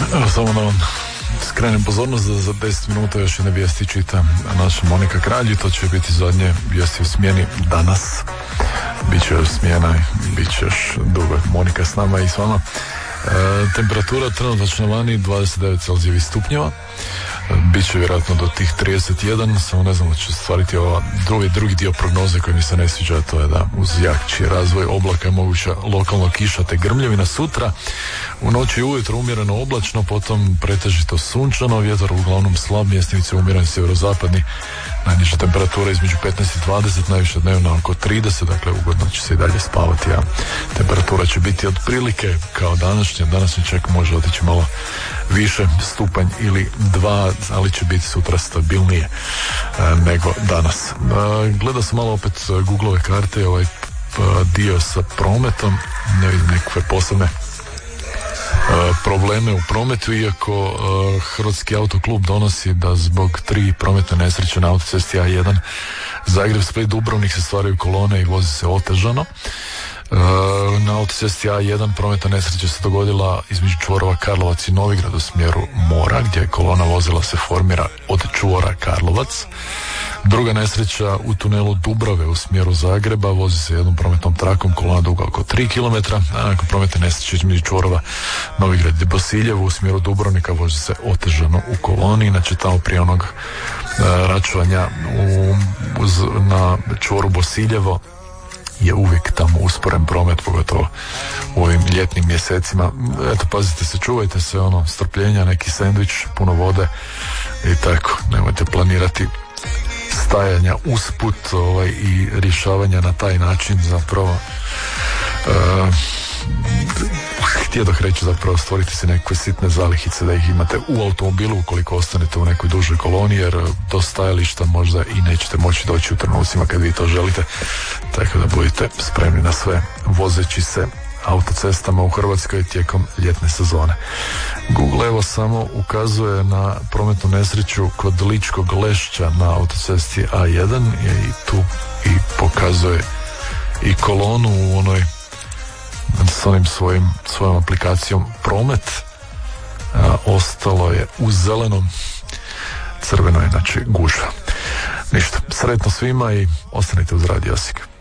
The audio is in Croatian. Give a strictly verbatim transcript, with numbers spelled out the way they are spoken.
Evo samo da vam skrenem pozornost da za deset minuta još jedne vijesti čita naša Monika Kralj i to će biti zadnje vijesti u smjeni danas. Biće još smjena, bit će još dugo Monika s nama i s vama. E, temperatura trenutačno vani dvadeset devet celzijevih stupnjeva. Biće vjerojatno do tih trideset jedan, samo ne znam da će stvariti ova drugi, drugi dio prognoze koji mi se ne sviđa, to je da uz jakši razvoj oblaka je moguća lokalno kiša te grmljevina sutra. U noći i ujutro umjereno oblačno, potom pretežito sunčano, vjetar uglavnom slab, mjestimice umjeren sjeverozapadni, najniža temperatura između petnaest i dvadeset, najviše dnevno oko trideset, dakle ugodno će se i dalje spavati, a temperatura će biti otprilike kao današnja, danas čak može otići malo više, stupanj ili dva, ali će biti sutra stabilnije e, nego danas. E, gledao sam malo opet Googleove karte, ovaj p, dio sa prometom, ne vidim nekakve posebne probleme u prometu, iako uh, Hrvatski autoklub donosi da zbog tri prometne nesreće na autocesti A jedan Zagreb, Split, Dubrovnik se stvaraju kolone i vozi se otežano. Uh, na autocesti A jedan prometna nesreća se dogodila između čvorova Karlovac i Novigrad u smjeru mora, gdje kolona vozila se formira od čvora Karlovac. Druga nesreća u tunelu Dubrave u smjeru Zagreba, vozi se jednom prometnom trakom, kolona duga oko tri kilometra, a nakon prometne nesreće između čvorova Novigrad i Bosiljevo u smjeru Dubrovnika vozi se otežano u koloni. Inače tamo prije onog uh, račvanja u, uz, na čvoru Bosiljevo je uvijek tamo usporen promet, pogotovo u ovim ljetnim mjesecima. Eto, pazite se, čuvajte se, ono, strpljenja, neki sendvič, puno vode i tako, nemojte planirati stajanja usput ovaj, i rješavanja na taj način, zapravo uh, htjedoh reći zapravo stvoriti se nekakve sitne zalihice da ih imate u automobilu ukoliko ostanete u nekoj dužoj koloni, jer do stajališta možda i nećete moći doći u trenucima kad vi to želite, tako da budite spremni na sve vozeći se autocestama u Hrvatskoj tijekom ljetne sezone. Google evo samo ukazuje na prometnu nesreću kod Ličkog Lešća na autocesti A jedan i tu i pokazuje i kolonu u onoj s onim svojim, svojom aplikacijom promet. A, ostalo je u zelenom, crveno je znači gužva. Ništa, sretno svima i ostanite uz Radio Osijek.